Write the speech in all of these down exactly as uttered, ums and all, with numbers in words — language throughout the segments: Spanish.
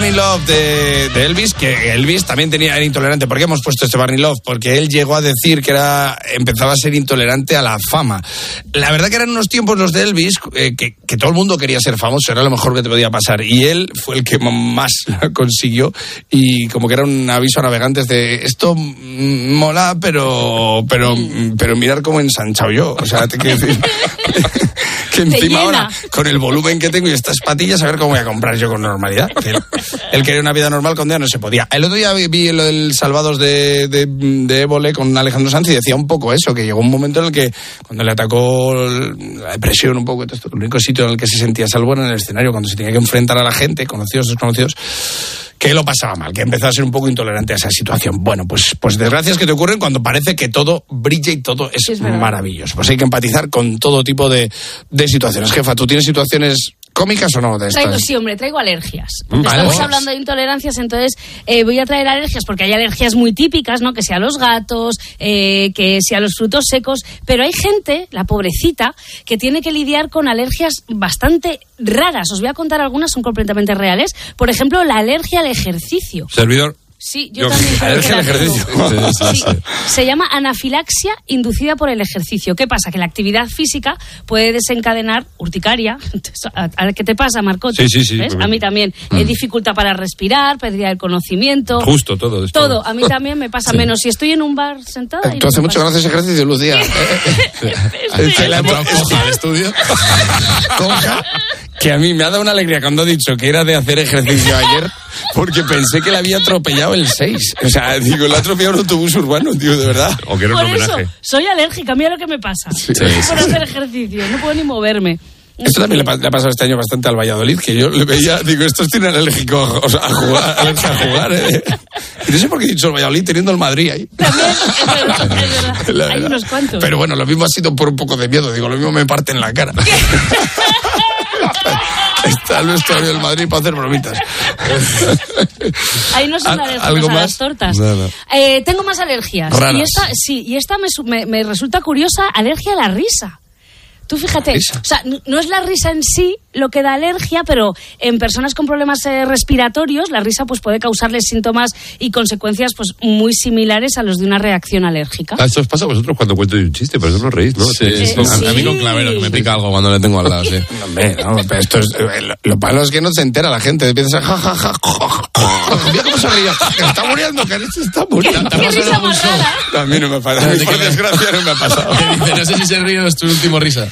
Burning Love de, de Elvis, que Elvis también tenía, era intolerante. ¿Por qué hemos puesto este Burning Love? Porque él llegó a decir que era empezaba a ser intolerante a la fama. La verdad que eran unos tiempos los de Elvis eh, que, que todo el mundo quería ser famoso, era lo mejor que te podía pasar. Y él fue el que más lo consiguió y como que era un aviso a navegantes de esto mola, pero pero pero mirar cómo he ensanchado yo. O sea, te quiero decir que encima ahora, con el volumen que tengo y estas patillas, a ver cómo voy a comprar yo con normalidad. Él, él quería una vida normal, con día no se podía. El otro día vi, vi lo del Salvados de, de, de Évole con Alejandro Sanz y decía un poco eso, que llegó un momento en el que cuando le atacó la depresión un poco, el único sitio en el que se sentía salvo era en el escenario, cuando se tenía que enfrentar a la gente, conocidos, desconocidos, que lo pasaba mal, que empezó a ser un poco intolerante a esa situación. Bueno, pues, pues desgracias que te ocurren cuando parece que todo brilla y todo es, es maravilloso. Pues hay que empatizar con todo tipo de, de situaciones. Jefa, ¿tú tienes situaciones cómicas o no de estas? Traigo, sí, hombre, traigo alergias. Porque ¿Alergias? Estamos hablando de intolerancias, entonces eh, voy a traer alergias porque hay alergias muy típicas, ¿no? Que sea a los gatos, eh, que sea a los frutos secos, pero hay gente, la pobrecita, que tiene que lidiar con alergias bastante raras. Os voy a contar algunas, son completamente reales. Por ejemplo, la alergia al ejercicio. Servidor. Sí, yo, yo también creo que la ejercicio. Sí, sí, sí. Se llama anafilaxia inducida por el ejercicio. ¿Qué pasa? Que la actividad física puede desencadenar urticaria. ¿Qué te pasa, Marcot? Sí, sí, sí. ¿Ves? A mí también. Mm. Eh, dificultad para respirar, pérdida del conocimiento. Justo, todo esto. Todo. A mí también me pasa, sí. Menos si estoy en un bar sentada. Tú hace mucho que no haces ejercicio, Lucía. ¿Se la hemos coja al estudio? Coja. Que a mí me ha dado una alegría cuando ha dicho que era de hacer ejercicio ayer, porque pensé que le había atropellado el seis. O sea, digo, le ha atropellado un autobús urbano, tío, de verdad. O que era un Por homenaje. eso, soy alérgica, mira lo que me pasa. Sí, sí, sí, por hacer ejercicio, no puedo ni moverme. Esto también le, le ha pasado este año bastante al Valladolid, que yo le veía, digo, estos tienen alérgico o sea, a jugar, alergia a jugar, ¿eh? Y no sé por qué he dicho el Valladolid teniendo el Madrid ahí. También, es verdad, es verdad. Hay unos cuantos. Pero bueno, lo mismo ha sido por un poco de miedo, digo, lo mismo me parte en la cara. Está nuestro amigo del Madrid para hacer bromitas. Ahí no son alérgicos a las tortas. No, no. Eh, tengo más alergias. Raras. Y esta, sí, y esta me, me, me resulta curiosa, alergia a la risa. Tú fíjate, o sea, no es la risa en sí lo que da alergia, pero en personas con problemas eh, respiratorios, la risa pues puede causarles síntomas y consecuencias pues muy similares a los de una reacción alérgica. Esto os pasa a vosotros cuando cuento un chiste, pero eso no reís, ¿no? Sí, eh, sí. sí. A mí con Clavero, que me pica algo cuando le tengo al lado, sí. No, hombre, no, pero esto es, lo, lo malo es que no se entera la gente, empieza a ja, ja, ja, ja. Mira cómo se ríe, que está muriendo, que se está muriendo. ¿Qué, qué risa más rara? A mí no me ha pasado, a mí, por desgracia no me ha pasado. Que dice, no sé si se ríe o es tu último risa.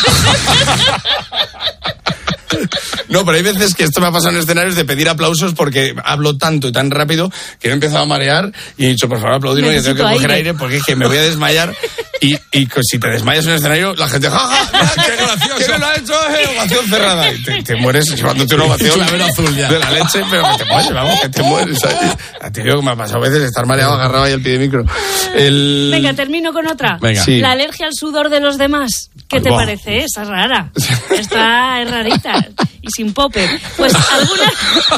No, pero hay veces que esto me ha pasado en escenarios de pedir aplausos porque hablo tanto y tan rápido que me he empezado a marear y he dicho, por favor, aplaudirme, que tengo que coger aire porque es que me voy a desmayar y, y si te desmayas en el escenario, la gente, ¡ja, ja! ¡Qué gracioso! ¿Quién lo ha hecho? Eh, ovación cerrada. Y te, te mueres llevándote una ovación azul ya. de la leche, pero que te mueres, vamos, que te mueres. A ti que me ha pasado a veces estar mareado, agarrado ahí al pie de micro. El... Venga, termino con otra. Venga. Sí. La alergia al sudor de los demás. ¿Qué te Buah. parece? Esa es rara. Esta es rarita. Y sin popper. Pues alguna...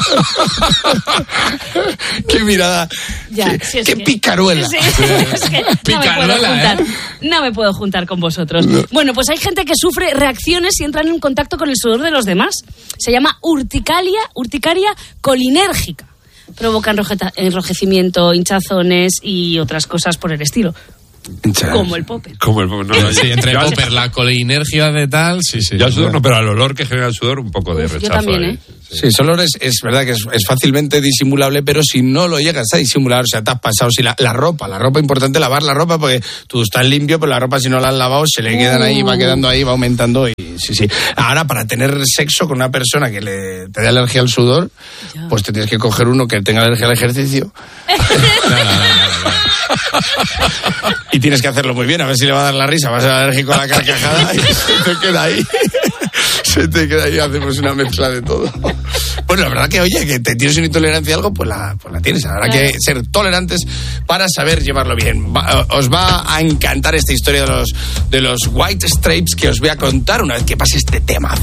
¡Qué mirada! Ya, ¡Qué, sí, es qué que... picaruela! Sí, es que no me puedo juntar. ¿eh? No me puedo juntar con vosotros. No. Bueno, pues hay gente que sufre reacciones y entran en contacto con el sudor de los demás. Se llama urticaria, urticaria colinérgica. Provoca enrojeta, enrojecimiento, hinchazones y otras cosas por el estilo. Hinchas. Como el popper. Como el no, no, Sí, entre el popper, la colinergia de tal, sí, sí. Yo al sudor no, pero al olor que genera el sudor un poco de Uf, rechazo. yo también, ahí. ¿eh? Sí, Sí, ese olor es, es verdad que es, es fácilmente disimulable, pero si no lo llegas a disimular, o sea, te has pasado. Si la, la ropa, la ropa, importante lavar la ropa, porque tú estás limpio, pero la ropa si no la has lavado se le quedan ahí, va quedando ahí, va aumentando. Y sí, sí. Ahora, para tener sexo con una persona que le te dé alergia al sudor, ya. Pues te tienes que coger uno que tenga alergia al ejercicio. No, no, no, no, no. Y tienes que hacerlo muy bien, a ver si le va a dar la risa, va a ser alérgico a la carcajada y se te queda ahí. Se te queda ahí, hacemos una mezcla de todo. Bueno, la verdad que, oye, que te tienes una intolerancia a algo, pues la, pues la tienes. Habrá que ser tolerantes para saber llevarlo bien. Va, os va a encantar esta historia de los, de los White Stripes que os voy a contar una vez que pase este tema.